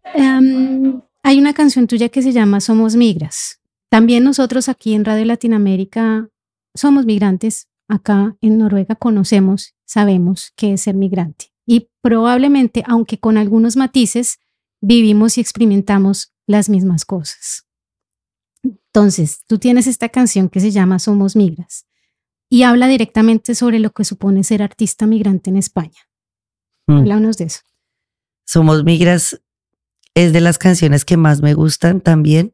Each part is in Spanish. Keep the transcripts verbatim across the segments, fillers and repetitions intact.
Um, hay una canción tuya que se llama Somos Migras. También nosotros aquí en Radio Latinoamérica somos migrantes. Acá en Noruega conocemos, sabemos qué es ser migrante. Y probablemente, aunque con algunos matices, vivimos y experimentamos las mismas cosas. Entonces, tú tienes esta canción que se llama Somos Migras y habla directamente sobre lo que supone ser artista migrante en España. Mm. Háblanos de eso. Somos Migras es de las canciones que más me gustan también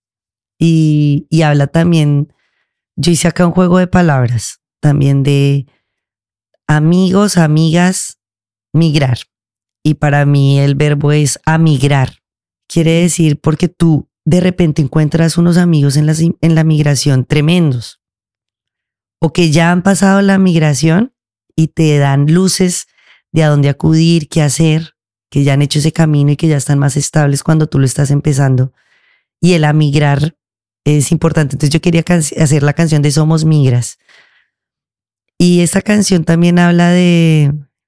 y, y habla también, yo hice acá un juego de palabras también de amigos, amigas, migrar. Y para mí el verbo es amigrar. Quiere decir porque tú de repente encuentras unos amigos en la, en la migración tremendos o que ya han pasado la migración y te dan luces de a dónde acudir, qué hacer, que ya han hecho ese camino y que ya están más estables cuando tú lo estás empezando. Y el amigrar es importante. Entonces yo quería hacer la canción de Somos Migras. Y esta canción también habla de...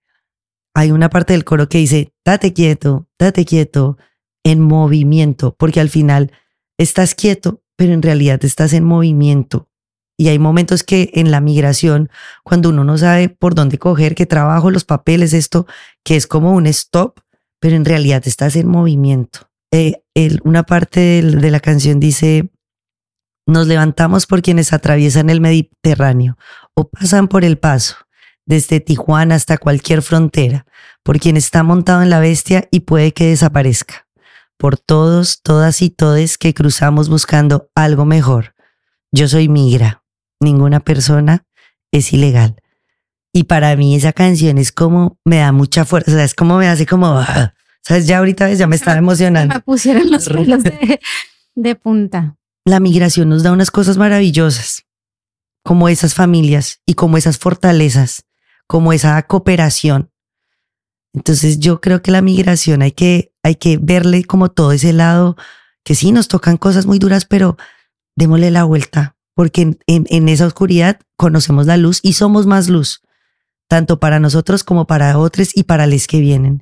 Hay una parte del coro que dice, date quieto, date quieto, en movimiento, porque al final estás quieto, pero en realidad estás en movimiento. Y hay momentos que en la migración, cuando uno no sabe por dónde coger, qué trabajo, los papeles, esto, que es como un stop, pero en realidad estás en movimiento. Eh, el, una parte de, de la canción dice, nos levantamos por quienes atraviesan el Mediterráneo o pasan por el paso, desde Tijuana hasta cualquier frontera, por quien está montado en la bestia y puede que desaparezca, por todos, todas y todes que cruzamos buscando algo mejor. Yo soy migra, ninguna persona es ilegal. Y para mí esa canción es como, me da mucha fuerza, o sea, es como me hace como, ¿sabes? Ya ahorita ya me estaba emocionando. Me pusieron los pelos de, de punta. La migración nos da unas cosas maravillosas, como esas familias y como esas fortalezas, como esa cooperación. Entonces yo creo que la migración hay que, hay que verle como todo ese lado, que sí nos tocan cosas muy duras, pero démosle la vuelta, porque en, en, en esa oscuridad conocemos la luz y somos más luz, tanto para nosotros como para otros y para los que vienen.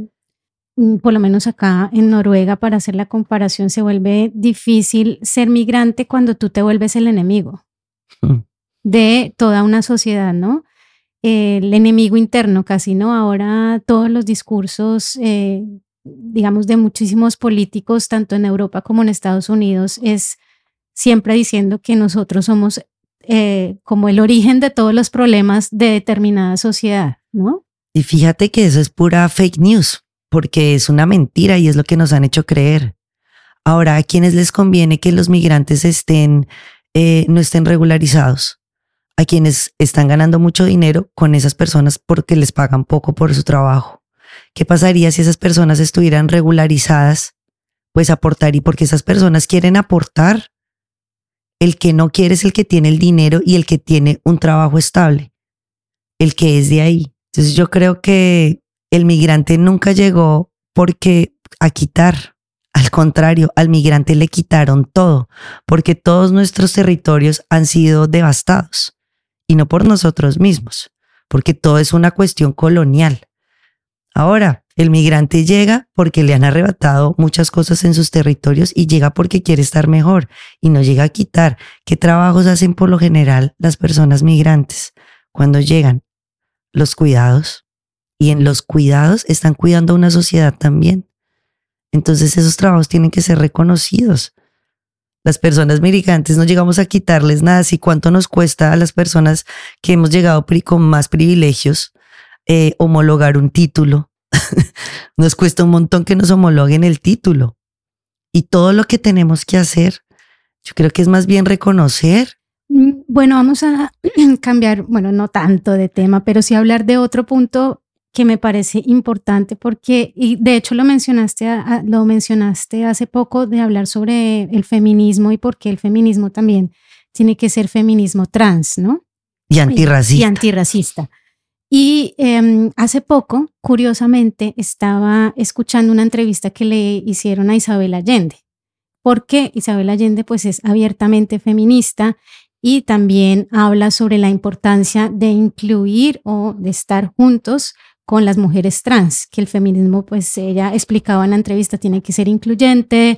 Mm. Por lo menos acá en Noruega, para hacer la comparación, se vuelve difícil ser migrante cuando tú te vuelves el enemigo mm. de toda una sociedad, ¿no? El enemigo interno casi, ¿no? Ahora todos los discursos, eh, digamos, de muchísimos políticos, tanto en Europa como en Estados Unidos, es siempre diciendo que nosotros somos eh, como el origen de todos los problemas de determinada sociedad, ¿no? Y fíjate que eso es pura fake news, porque es una mentira y es lo que nos han hecho creer. Ahora, ¿a quiénes les conviene que los migrantes estén, eh, no estén regularizados? A quienes están ganando mucho dinero con esas personas porque les pagan poco por su trabajo. ¿Qué pasaría si esas personas estuvieran regularizadas? Pues aportar, y porque esas personas quieren aportar. El que no quiere es el que tiene el dinero y el que tiene un trabajo estable, el que es de ahí. Entonces yo creo que el migrante nunca llegó porque a quitar. Al contrario, al migrante le quitaron todo, porque todos nuestros territorios han sido devastados. Y no por nosotros mismos, porque todo es una cuestión colonial. Ahora, el migrante llega porque le han arrebatado muchas cosas en sus territorios y llega porque quiere estar mejor y no llega a quitar. ¿Qué trabajos hacen por lo general las personas migrantes cuando llegan? Los cuidados. Y en los cuidados están cuidando a una sociedad también. Entonces esos trabajos tienen que ser reconocidos. Las personas migrantes no llegamos a quitarles nada. Si cuánto nos cuesta a las personas que hemos llegado con más privilegios eh, homologar un título. Nos cuesta un montón que nos homologuen el título. Y todo lo que tenemos que hacer, yo creo que es más bien reconocer. Bueno, vamos a cambiar, bueno, no tanto de tema, pero sí hablar de otro punto que me parece importante porque, y de hecho lo mencionaste, lo mencionaste hace poco, de hablar sobre el feminismo y por qué el feminismo también tiene que ser feminismo trans, ¿no? Y antirracista. Y, y antirracista. Y eh, hace poco, curiosamente, estaba escuchando una entrevista que le hicieron a Isabel Allende, porque Isabel Allende pues es abiertamente feminista y también habla sobre la importancia de incluir o de estar juntos con las mujeres trans, que el feminismo, pues ella explicaba en la entrevista, tiene que ser incluyente.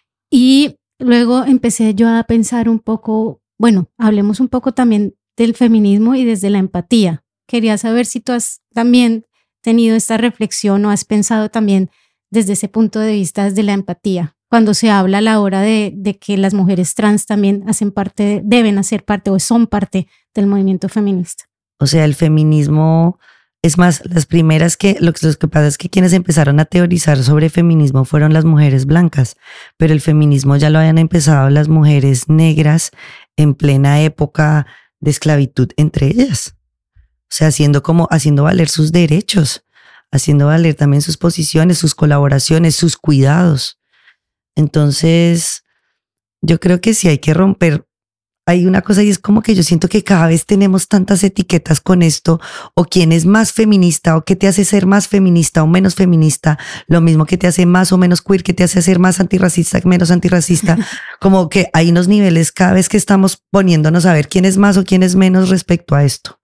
Y luego empecé yo a pensar un poco, bueno, hablemos un poco también del feminismo y desde la empatía. Quería saber si tú has también tenido esta reflexión o has pensado también desde ese punto de vista, desde la empatía, cuando se habla a la hora de, de que las mujeres trans también hacen parte, deben hacer parte o son parte del movimiento feminista. O sea, el feminismo, es más, las primeras que, lo, lo que pasa es que quienes empezaron a teorizar sobre feminismo fueron las mujeres blancas, pero el feminismo ya lo habían empezado las mujeres negras en plena época de esclavitud entre ellas. O sea, haciendo como, haciendo valer sus derechos, haciendo valer también sus posiciones, sus colaboraciones, sus cuidados. Entonces, yo creo que sí hay que romper. Hay una cosa y es como que yo siento que cada vez tenemos tantas etiquetas con esto, o quién es más feminista, o qué te hace ser más feminista o menos feminista, lo mismo que te hace más o menos queer, que te hace ser más antirracista, menos antirracista, como que hay unos niveles cada vez que estamos poniéndonos a ver quién es más o quién es menos respecto a esto.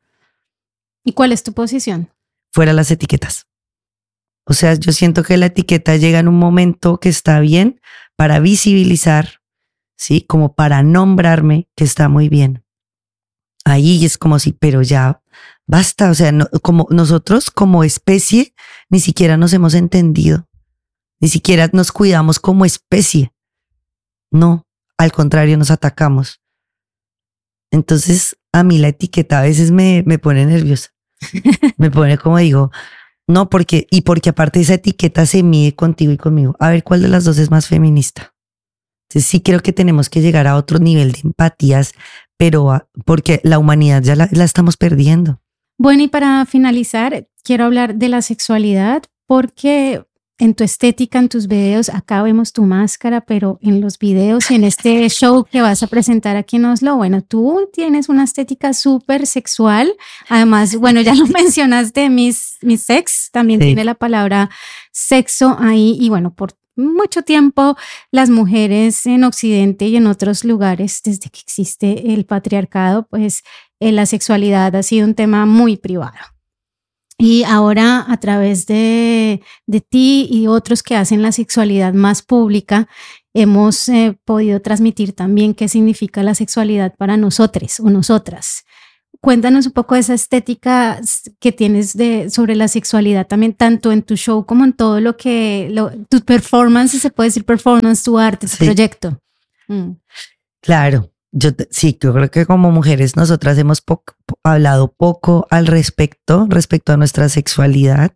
¿Y cuál es tu posición? Fuera las etiquetas. O sea, yo siento que la etiqueta llega en un momento que está bien para visibilizar, ¿sí? Como para nombrarme, que está muy bien. Ahí es como si, pero ya basta. O sea, no, como nosotros como especie ni siquiera nos hemos entendido. Ni siquiera nos cuidamos como especie. No, al contrario, nos atacamos. Entonces, a mí la etiqueta a veces me, me pone nerviosa. Me pone como digo, no, porque, y porque aparte esa etiqueta se mide contigo y conmigo. A ver, ¿cuál de las dos es más feminista? Entonces sí creo que tenemos que llegar a otro nivel de empatías, pero a, porque la humanidad ya la, la estamos perdiendo. Bueno, y para finalizar, quiero hablar de la sexualidad, porque en tu estética, en tus videos, acá vemos tu máscara, pero en los videos y en este show que vas a presentar aquí en Oslo, bueno, tú tienes una estética súper sexual. Además, bueno, ya lo mencionaste, Miss, Miss Sex, también sí. Tiene la palabra sexo ahí. Y bueno, por mucho tiempo las mujeres en Occidente y en otros lugares, desde que existe el patriarcado, pues eh, la sexualidad ha sido un tema muy privado. Y ahora a través de, de ti y otros que hacen la sexualidad más pública, hemos eh, podido transmitir también qué significa la sexualidad para nosotros o nosotras. Cuéntanos un poco de esa estética que tienes de, sobre la sexualidad también, tanto en tu show como en todo lo que, lo, tu performance, se puede decir performance, tu arte, tu sí. proyecto. Mm. Claro. Yo sí, yo creo que como mujeres nosotras hemos po- hablado poco al respecto, respecto a nuestra sexualidad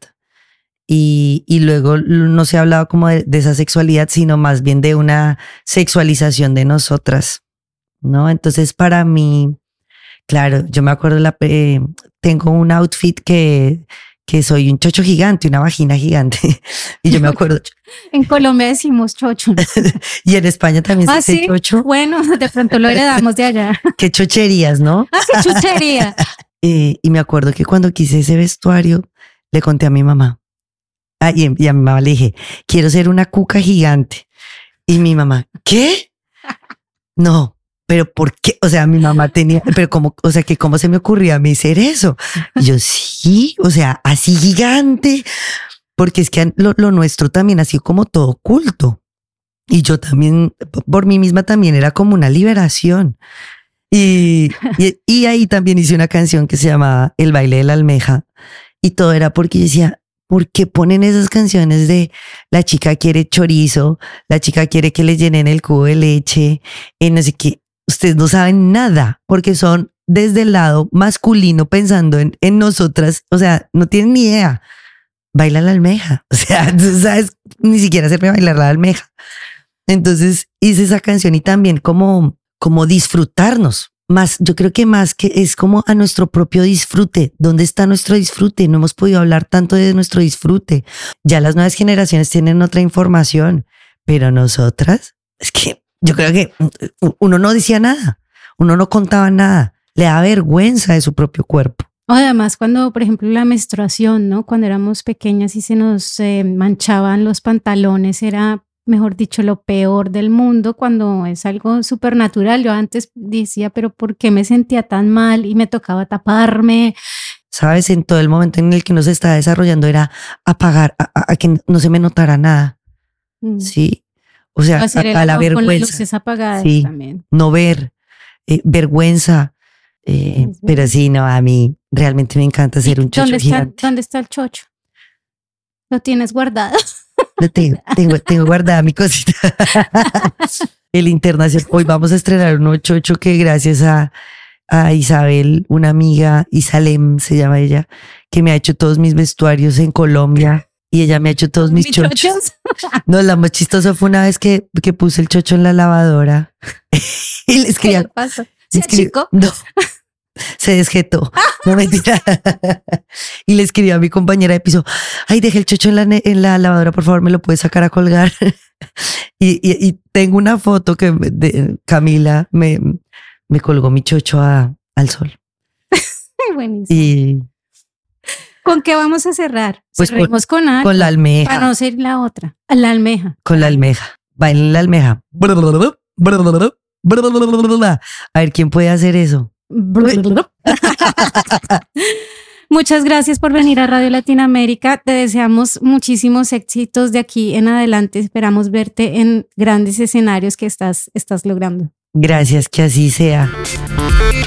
y, y luego no se ha hablado como de, de esa sexualidad, sino más bien de una sexualización de nosotras, ¿no? Entonces para mí, claro, yo me acuerdo, la, eh, tengo un outfit que, que soy un chocho gigante, una vagina gigante y yo me acuerdo... En Colombia decimos chocho. Y en España también se ¿Ah, dice sí? chocho. Bueno, de pronto lo heredamos de allá. Qué chocherías, ¿no? Ah, qué chuchería. eh, y me acuerdo que cuando quise ese vestuario, le conté a mi mamá. Ah, y, y a mi mamá le dije, quiero ser una cuca gigante. Y mi mamá, ¿qué? No, pero ¿por qué? O sea, mi mamá tenía, pero como, o sea, que cómo se me ocurría a mí ser eso. Y yo, sí, o sea, así gigante. Porque es que lo, lo nuestro también ha sido como todo oculto. Y yo también, por mí misma también era como una liberación. Y, y, y ahí también hice una canción que se llamaba El baile de la almeja. Y todo era porque yo decía, ¿por qué ponen esas canciones de la chica quiere chorizo, la chica quiere que le llenen el cubo de leche, y no sé qué? Ustedes no saben nada, porque son desde el lado masculino pensando en, en nosotras. O sea, no tienen ni idea. Baila la almeja, o sea, tú sabes, ni siquiera hacerme bailar la almeja. Entonces hice esa canción y también como, como disfrutarnos, más, yo creo que más que es como a nuestro propio disfrute. ¿Dónde está nuestro disfrute? No hemos podido hablar tanto de nuestro disfrute. Ya las nuevas generaciones tienen otra información, pero nosotras, es que yo creo que uno no decía nada, uno no contaba nada, le da vergüenza de su propio cuerpo. Además, cuando, por ejemplo, la menstruación, ¿no? Cuando éramos pequeñas y se nos eh, manchaban los pantalones, era, mejor dicho, lo peor del mundo, cuando es algo súper natural. Yo antes decía, pero ¿por qué me sentía tan mal? Y me tocaba taparme. ¿sabes? En todo el momento en el que uno se está desarrollando era apagar, a, a, a que no se me notara nada. Mm. Sí. O sea, a, a la vergüenza. Con las luces apagadas sí, también. No ver, eh, vergüenza. Eh, pero sí, no, a mí realmente me encanta ser un chocho ¿dónde está, gigante. ¿Dónde está el chocho? ¿Lo tienes guardado? Lo tengo, tengo, tengo guardada mi cosita. El internacional. Hoy vamos a estrenar un chocho que gracias a, a Isabel, una amiga, Isalem se llama ella, que me ha hecho todos mis vestuarios en Colombia y ella me ha hecho todos mis chochos. chochos. No, la más chistosa fue una vez que, que puse el chocho en la lavadora y le escribí. ¿Qué pasó? ¿Se achicó? No, se desjetó. No, mentira. Y le escribí a mi compañera de piso, ay, dejé el chocho en la, en la lavadora, por favor, ¿me lo puedes sacar a colgar? Y, y, y tengo una foto que de, Camila me, me colgó mi chocho a, al sol. Buenísimo. Y ¿con qué vamos a cerrar? Pues Cerremos con, con algo. Con la almeja. Para no ser la otra. La almeja. Con la almeja. Bailen la almeja. A ver, ¿quién puede hacer eso? Muchas gracias por venir a Radio Latinoamérica. Te deseamos muchísimos éxitos de aquí en adelante. Esperamos verte en grandes escenarios que estás, estás logrando. Gracias, que así sea.